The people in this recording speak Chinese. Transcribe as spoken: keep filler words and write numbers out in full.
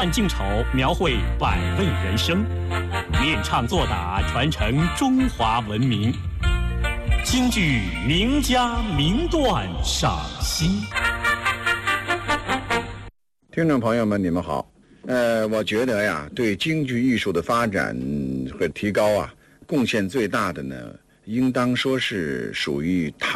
乱镜丑描绘百味人生，练唱作打传承中华文明。京剧名家名段赏析。 听众朋友们，你们好。呃，我觉得呀，对京剧艺术的发展和提高啊，贡献最大的呢，应当说是属于